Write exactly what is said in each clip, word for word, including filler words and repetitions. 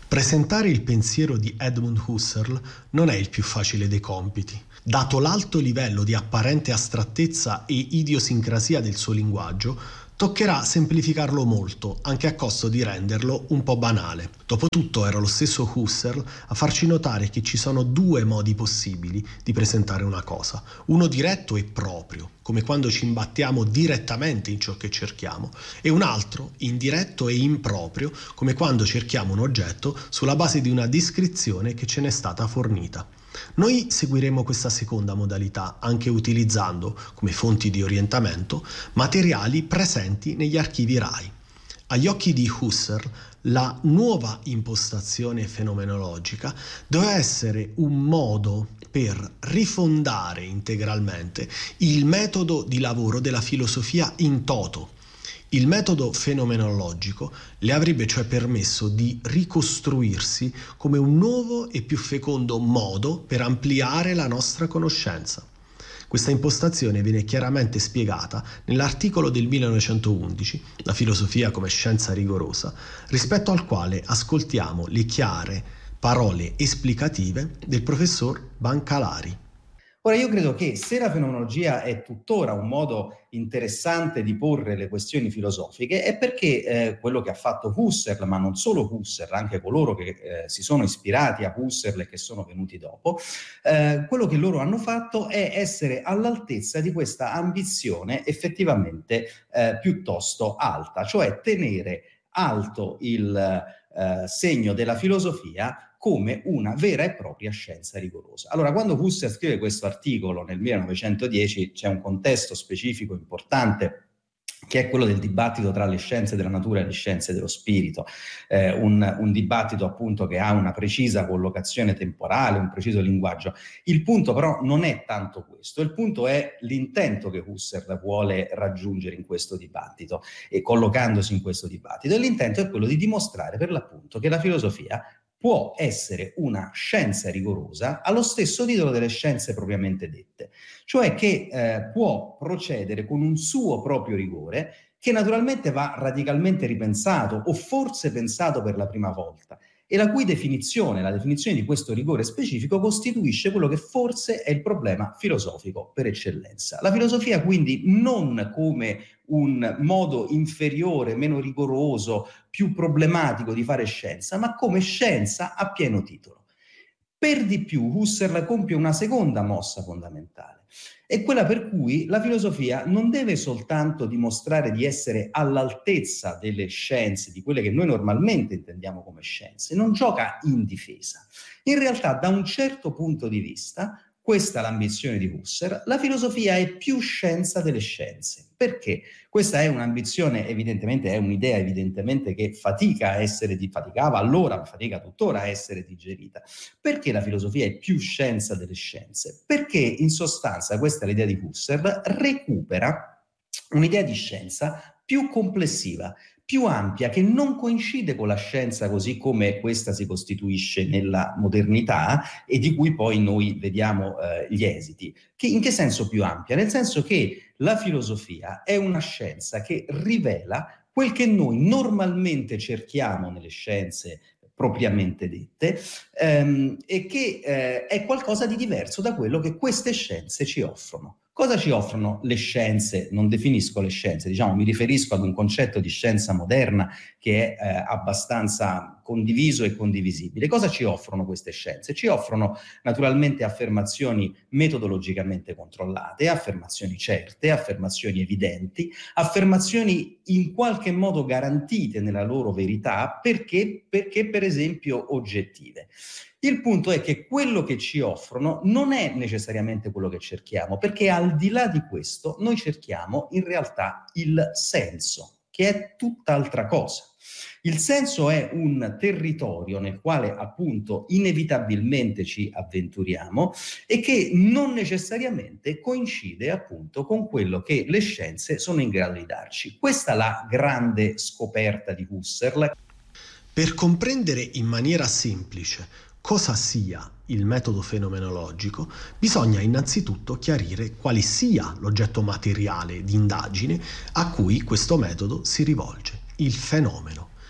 Presentare il pensiero di Edmund Husserl non è il più facile dei compiti. Dato l'alto livello di apparente astrattezza e idiosincrasia del suo linguaggio, toccherà semplificarlo molto, anche a costo di renderlo un po' banale. Dopotutto era lo stesso Husserl a farci notare che ci sono due modi possibili di presentare una cosa, uno diretto e proprio, come quando ci imbattiamo direttamente in ciò che cerchiamo, e un altro indiretto e improprio, come quando cerchiamo un oggetto sulla base di una descrizione che ce n'è stata fornita. Noi seguiremo questa seconda modalità anche utilizzando, come fonti di orientamento, materiali presenti negli archivi RAI. Agli occhi di Husserl, la nuova impostazione fenomenologica doveva essere un modo per rifondare integralmente il metodo di lavoro della filosofia in toto. Il metodo fenomenologico le avrebbe cioè permesso di ricostruirsi come un nuovo e più fecondo modo per ampliare la nostra conoscenza. Questa impostazione viene chiaramente spiegata nell'articolo del millenovecentoundici, La filosofia come scienza rigorosa, rispetto al quale ascoltiamo le chiare parole esplicative del professor Bancalari. Ora, io credo che se la fenomenologia è tuttora un modo interessante di porre le questioni filosofiche è perché eh, quello che ha fatto Husserl, ma non solo Husserl, anche coloro che eh, si sono ispirati a Husserl e che sono venuti dopo, eh, quello che loro hanno fatto è essere all'altezza di questa ambizione effettivamente eh, piuttosto alta, cioè tenere alto il eh, segno della filosofia come una vera e propria scienza rigorosa. Allora, quando Husserl scrive questo articolo nel millenovecentodieci, c'è un contesto specifico importante che è quello del dibattito tra le scienze della natura e le scienze dello spirito, eh, un, un dibattito appunto che ha una precisa collocazione temporale, un preciso linguaggio. Il punto però non è tanto questo, il punto è l'intento che Husserl vuole raggiungere in questo dibattito e collocandosi in questo dibattito, e l'intento è quello di dimostrare per l'appunto che la filosofia può essere una scienza rigorosa allo stesso titolo delle scienze propriamente dette, cioè che eh, può procedere con un suo proprio rigore che naturalmente va radicalmente ripensato o forse pensato per la prima volta e la cui definizione, la definizione di questo rigore specifico costituisce quello che forse è il problema filosofico per eccellenza. La filosofia quindi non come un modo inferiore, meno rigoroso, più problematico di fare scienza, ma come scienza a pieno titolo. Per di più, Husserl compie una seconda mossa fondamentale, è quella per cui la filosofia non deve soltanto dimostrare di essere all'altezza delle scienze, di quelle che noi normalmente intendiamo come scienze, non gioca in difesa. In realtà, da un certo punto di vista, questa è l'ambizione di Husserl, la filosofia è più scienza delle scienze. Perché? Questa è un'ambizione, evidentemente, è un'idea evidentemente che fatica a essere, di, faticava allora, ma fatica tuttora a essere digerita. Perché la filosofia è più scienza delle scienze? Perché in sostanza, questa è l'idea di Husserl, recupera un'idea di scienza più complessiva, più ampia, che non coincide con la scienza così come questa si costituisce nella modernità e di cui poi noi vediamo eh, gli esiti. Che, in che senso più ampia? Nel senso che la filosofia è una scienza che rivela quel che noi normalmente cerchiamo nelle scienze propriamente dette ehm, e che eh, è qualcosa di diverso da quello che queste scienze ci offrono. Cosa ci offrono le scienze? Non definisco le scienze, diciamo, mi riferisco ad un concetto di scienza moderna che è eh, abbastanza condiviso e condivisibile. Cosa ci offrono queste scienze? Ci offrono naturalmente affermazioni metodologicamente controllate, affermazioni certe, affermazioni evidenti, affermazioni in qualche modo garantite nella loro verità, perché, perché per esempio oggettive. Il punto è che quello che ci offrono non è necessariamente quello che cerchiamo, perché al di là di questo noi cerchiamo in realtà il senso, che è tutt'altra cosa. Il senso è un territorio nel quale appunto inevitabilmente ci avventuriamo e che non necessariamente coincide appunto con quello che le scienze sono in grado di darci. Questa è la grande scoperta di Husserl. Per comprendere in maniera semplice cosa sia il metodo fenomenologico, bisogna innanzitutto chiarire quale sia l'oggetto materiale di indagine a cui questo metodo si rivolge, il fenomeno.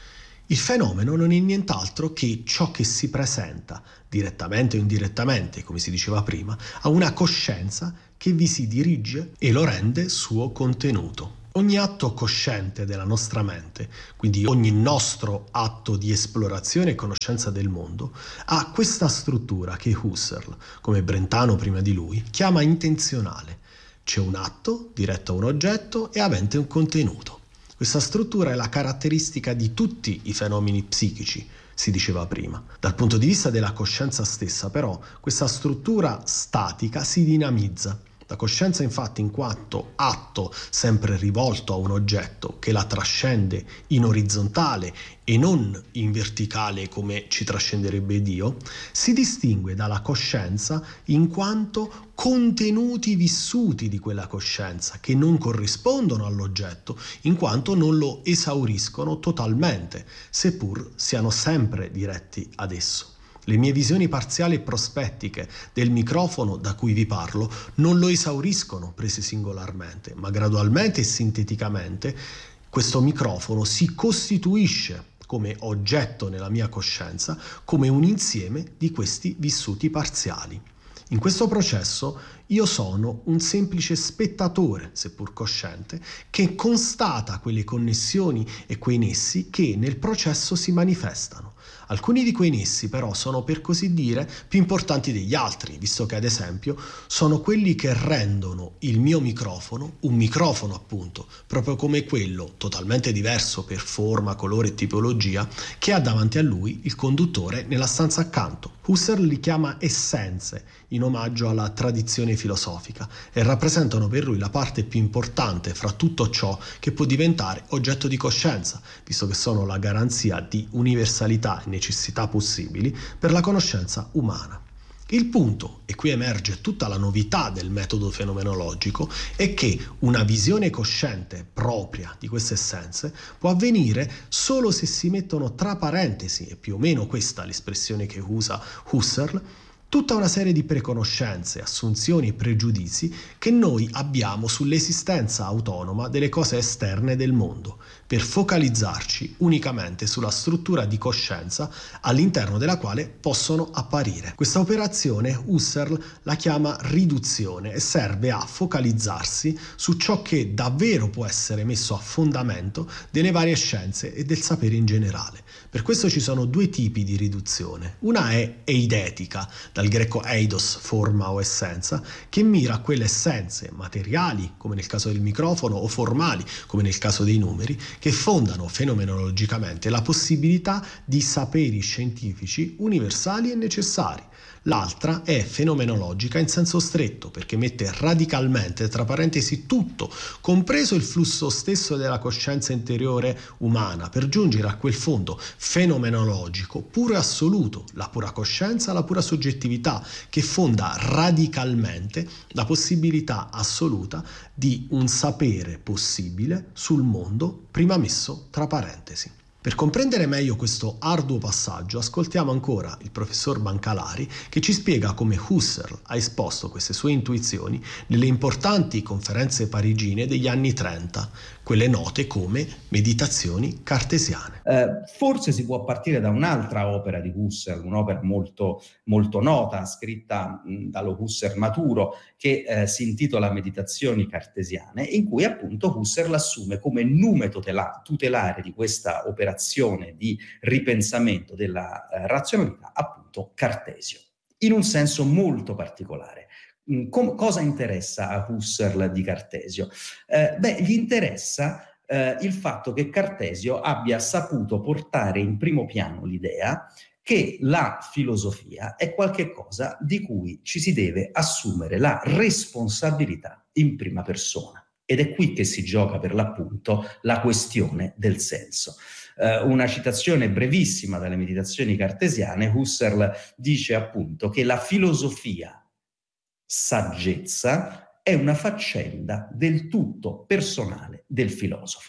Il fenomeno non è nient'altro che ciò che si presenta, direttamente o indirettamente, come si diceva prima, a una coscienza che vi si dirige e lo rende suo contenuto. Ogni atto cosciente della nostra mente, quindi ogni nostro atto di esplorazione e conoscenza del mondo, ha questa struttura che Husserl, come Brentano prima di lui, chiama intenzionale. C'è un atto diretto a un oggetto e avente un contenuto. Questa struttura è la caratteristica di tutti i fenomeni psichici, si diceva prima. Dal punto di vista della coscienza stessa, però, questa struttura statica si dinamizza. La coscienza, infatti, in quanto atto sempre rivolto a un oggetto che la trascende in orizzontale e non in verticale come ci trascenderebbe Dio, si distingue dalla coscienza in quanto contenuti vissuti di quella coscienza che non corrispondono all'oggetto, in quanto non lo esauriscono totalmente, seppur siano sempre diretti ad esso. Le mie visioni parziali e prospettiche del microfono da cui vi parlo non lo esauriscono prese singolarmente, ma gradualmente e sinteticamente questo microfono si costituisce come oggetto nella mia coscienza, come un insieme di questi vissuti parziali. In questo processo io sono un semplice spettatore, seppur cosciente, che constata quelle connessioni e quei nessi che nel processo si manifestano. Alcuni di quei nessi però sono, per così dire, più importanti degli altri, visto che ad esempio sono quelli che rendono il mio microfono un microfono, appunto, proprio come quello, totalmente diverso per forma, colore e tipologia, che ha davanti a lui il conduttore nella stanza accanto. Husserl li chiama essenze, in omaggio alla tradizione filosofica, e rappresentano per lui la parte più importante fra tutto ciò che può diventare oggetto di coscienza, visto che sono la garanzia di universalità e necessità possibili per la conoscenza umana. Il punto, e qui emerge tutta la novità del metodo fenomenologico, è che una visione cosciente propria di queste essenze può avvenire solo se si mettono tra parentesi, e più o meno questa è l'espressione che usa Husserl, tutta una serie di preconoscenze, assunzioni e pregiudizi che noi abbiamo sull'esistenza autonoma delle cose esterne del mondo, per focalizzarci unicamente sulla struttura di coscienza all'interno della quale possono apparire. Questa operazione Husserl la chiama riduzione e serve a focalizzarsi su ciò che davvero può essere messo a fondamento delle varie scienze e del sapere in generale. Per questo ci sono due tipi di riduzione. Una è eidetica, dal greco eidos, forma o essenza, che mira a quelle essenze materiali, come nel caso del microfono, o formali, come nel caso dei numeri, che fondano fenomenologicamente la possibilità di saperi scientifici universali e necessari. L'altra è fenomenologica in senso stretto, perché mette radicalmente tra parentesi tutto, compreso il flusso stesso della coscienza interiore umana, per giungere a quel fondo fenomenologico puro e assoluto, la pura coscienza, la pura soggettività, che fonda radicalmente la possibilità assoluta di un sapere possibile sul mondo prima messo tra parentesi. Per comprendere meglio questo arduo passaggio, ascoltiamo ancora il professor Bancalari, che ci spiega come Husserl ha esposto queste sue intuizioni nelle importanti conferenze parigine degli anni trenta, quelle note come meditazioni cartesiane. Eh, forse si può partire da un'altra opera di Husserl, un'opera molto, molto nota, scritta mh, dallo Husserl maturo, che eh, si intitola Meditazioni cartesiane, in cui appunto Husserl assume come nume tutela- tutelare di questa operazione di ripensamento della eh, razionalità appunto Cartesio, in un senso molto particolare. Com- cosa interessa a Husserl di Cartesio? Eh, beh, gli interessa eh, il fatto che Cartesio abbia saputo portare in primo piano l'idea che la filosofia è qualcosa di cui ci si deve assumere la responsabilità in prima persona. Ed è qui che si gioca per l'appunto la questione del senso. Eh, una citazione brevissima dalle meditazioni cartesiane, Husserl dice appunto che la filosofia saggezza è una faccenda del tutto personale del filosofo.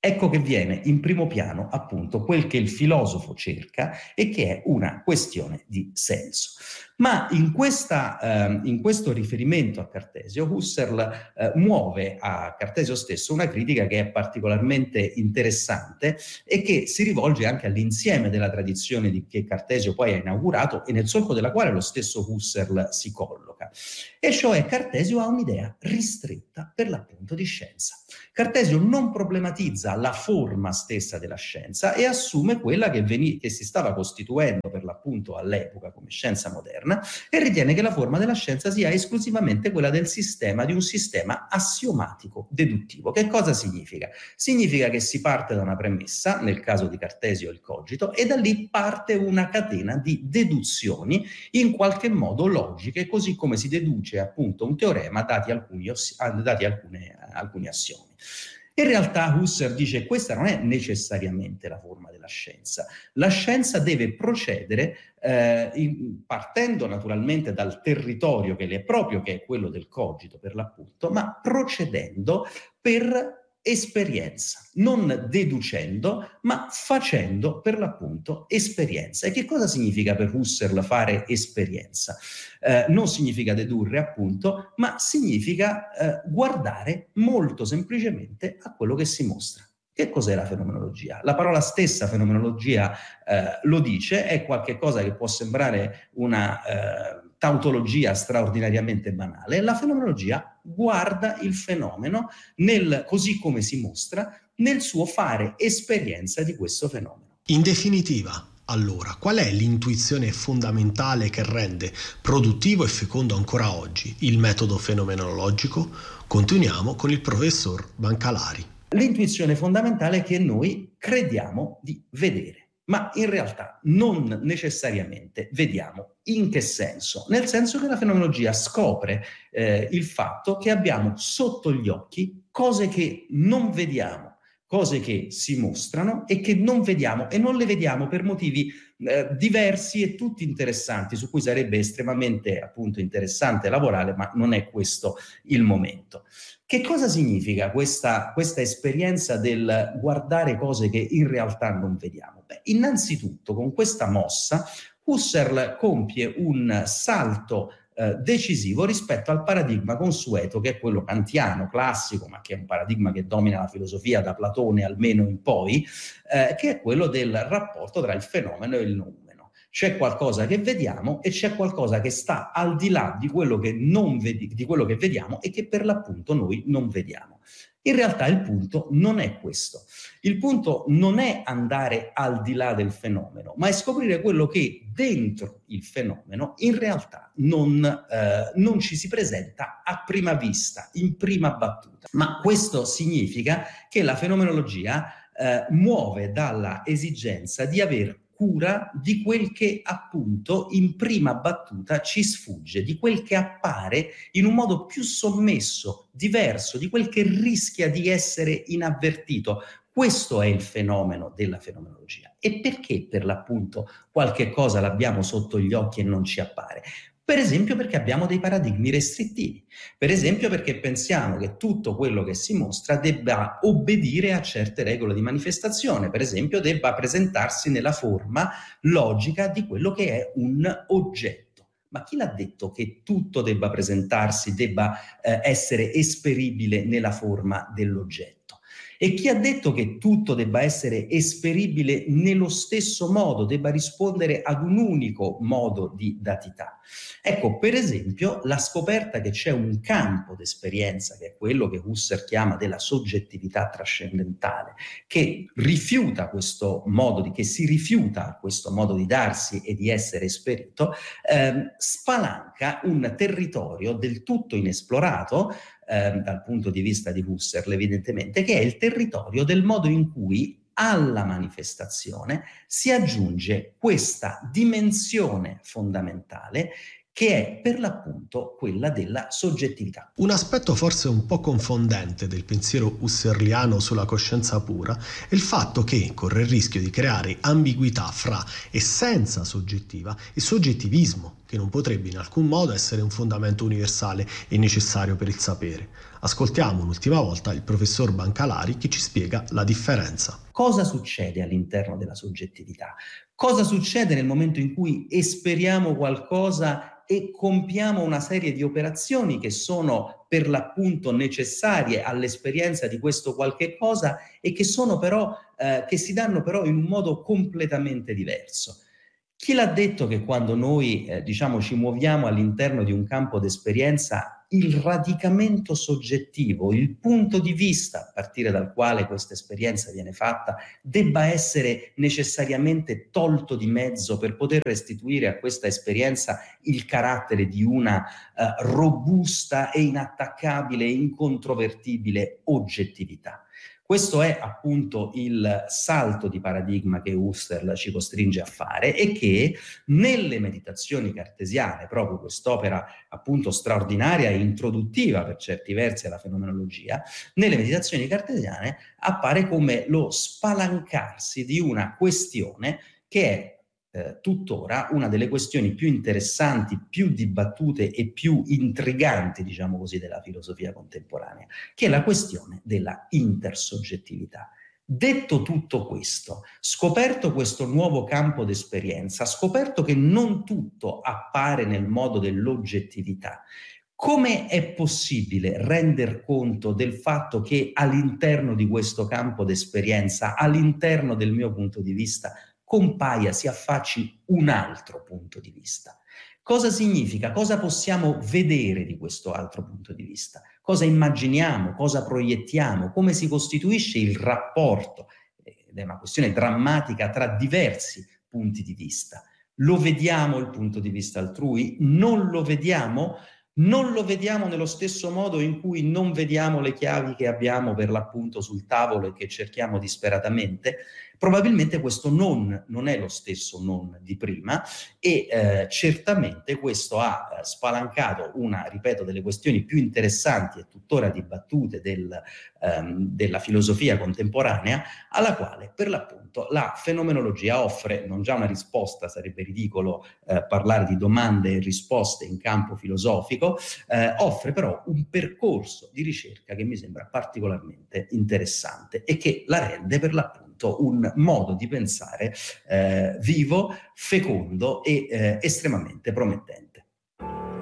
Ecco che viene in primo piano appunto quel che il filosofo cerca e che è una questione di senso. Ma in, questa, eh, in questo riferimento a Cartesio, Husserl eh, muove a Cartesio stesso una critica che è particolarmente interessante e che si rivolge anche all'insieme della tradizione di, che Cartesio poi ha inaugurato e nel solco della quale lo stesso Husserl si colloca. E cioè Cartesio ha un'idea ristretta per l'appunto di scienza. Cartesio non problematizza la forma stessa della scienza e assume quella che, veni- che si stava costituendo per l'appunto all'epoca come scienza moderna e ritiene che la forma della scienza sia esclusivamente quella del sistema, di un sistema assiomatico deduttivo. Che cosa significa? Significa che si parte da una premessa, nel caso di Cartesio il cogito, e da lì parte una catena di deduzioni in qualche modo logiche, così come si deduce appunto un teorema dati alcuni, dati alcune, alcuni assiomi. In realtà Husserl dice che questa non è necessariamente la forma della scienza. La scienza deve procedere eh, in, partendo naturalmente dal territorio che le è proprio, che è quello del cogito per l'appunto, ma procedendo per esperienza, non deducendo, ma facendo per l'appunto esperienza. E che cosa significa per Husserl fare esperienza? Eh, non significa dedurre appunto, ma significa eh, guardare molto semplicemente a quello che si mostra. Che cos'è la fenomenologia? La parola stessa fenomenologia eh, lo dice, è qualcosa che può sembrare una eh, tautologia straordinariamente banale. La fenomenologia guarda il fenomeno nel, così come si mostra, nel suo fare esperienza di questo fenomeno. In definitiva, allora, qual è l'intuizione fondamentale che rende produttivo e fecondo ancora oggi il metodo fenomenologico? Continuiamo con il professor Bancalari. L'intuizione fondamentale è che noi crediamo di vedere, ma in realtà non necessariamente vediamo. In che senso? Nel senso che la fenomenologia scopre eh, il fatto che abbiamo sotto gli occhi cose che non vediamo, cose che si mostrano e che non vediamo, e non le vediamo per motivi eh, diversi e tutti interessanti, su cui sarebbe estremamente appunto interessante lavorare, ma non è questo il momento. Che cosa significa questa, questa esperienza del guardare cose che in realtà non vediamo? Beh, innanzitutto con questa mossa Husserl compie un salto eh, decisivo rispetto al paradigma consueto, che è quello kantiano, classico, ma che è un paradigma che domina la filosofia da Platone almeno in poi, eh, che è quello del rapporto tra il fenomeno e il numeno. C'è qualcosa che vediamo e c'è qualcosa che sta al di là di quello che, non vedi, di quello che vediamo e che per l'appunto noi non vediamo. In realtà il punto non è questo. Il punto non è andare al di là del fenomeno, ma è scoprire quello che dentro il fenomeno in realtà non, eh, non ci si presenta a prima vista, in prima battuta. Ma questo significa che la fenomenologia eh, muove dalla esigenza di aver cura di quel che appunto in prima battuta ci sfugge, di quel che appare in un modo più sommesso, diverso, di quel che rischia di essere inavvertito. Questo è il fenomeno della fenomenologia. E perché per l'appunto qualche cosa l'abbiamo sotto gli occhi e non ci appare? Per esempio perché abbiamo dei paradigmi restrittivi, per esempio perché pensiamo che tutto quello che si mostra debba obbedire a certe regole di manifestazione, per esempio debba presentarsi nella forma logica di quello che è un oggetto. Ma chi l'ha detto che tutto debba presentarsi, debba eh, essere esperibile nella forma dell'oggetto? E chi ha detto che tutto debba essere esperibile nello stesso modo, debba rispondere ad un unico modo di datità? Ecco, per esempio, la scoperta che c'è un campo d'esperienza, che è quello che Husserl chiama della soggettività trascendentale, che rifiuta questo modo di, che si rifiuta a questo modo di darsi e di essere esperito, ehm, spalanca un territorio del tutto inesplorato, Eh, dal punto di vista di Husserl evidentemente, che è il territorio del modo in cui alla manifestazione si aggiunge questa dimensione fondamentale che è per l'appunto quella della soggettività. Un aspetto forse un po' confondente del pensiero husserliano sulla coscienza pura è il fatto che corre il rischio di creare ambiguità fra essenza soggettiva e soggettivismo, che non potrebbe in alcun modo essere un fondamento universale e necessario per il sapere. Ascoltiamo un'ultima volta il professor Bancalari che ci spiega la differenza. Cosa succede all'interno della soggettività? Cosa succede nel momento in cui esperiamo qualcosa e compiamo una serie di operazioni che sono per l'appunto necessarie all'esperienza di questo qualche cosa e che sono però eh, che si danno però in un modo completamente diverso? Chi l'ha detto che quando noi eh, diciamo ci muoviamo all'interno di un campo d'esperienza, il radicamento soggettivo, il punto di vista a partire dal quale questa esperienza viene fatta, debba essere necessariamente tolto di mezzo per poter restituire a questa esperienza il carattere di una eh, robusta e inattaccabile e incontrovertibile oggettività? Questo è appunto il salto di paradigma che Husserl ci costringe a fare e che nelle meditazioni cartesiane, proprio quest'opera appunto straordinaria e introduttiva per certi versi alla fenomenologia, nelle meditazioni cartesiane appare come lo spalancarsi di una questione che è Eh, tuttora una delle questioni più interessanti, più dibattute e più intriganti, diciamo così, della filosofia contemporanea, che è la questione della intersoggettività. Detto tutto questo, scoperto questo nuovo campo d'esperienza, scoperto che non tutto appare nel modo dell'oggettività, come è possibile render conto del fatto che all'interno di questo campo d'esperienza, all'interno del mio punto di vista, compaia, si affacci un altro punto di vista? Cosa significa? Cosa possiamo vedere di questo altro punto di vista? Cosa immaginiamo? Cosa proiettiamo? Come si costituisce il rapporto? Ed è una questione drammatica tra diversi punti di vista. Lo vediamo il punto di vista altrui? Non lo vediamo? Non lo vediamo nello stesso modo in cui non vediamo le chiavi che abbiamo per l'appunto sul tavolo e che cerchiamo disperatamente? Probabilmente questo non non è lo stesso non di prima e eh, certamente questo ha eh, spalancato una, ripeto, delle questioni più interessanti e tuttora dibattute del, ehm, della filosofia contemporanea, alla quale per l'appunto la fenomenologia offre non già una risposta, sarebbe ridicolo eh, parlare di domande e risposte in campo filosofico, eh, offre però un percorso di ricerca che mi sembra particolarmente interessante e che la rende per l'appunto un modo di pensare eh, vivo, fecondo e eh, estremamente promettente.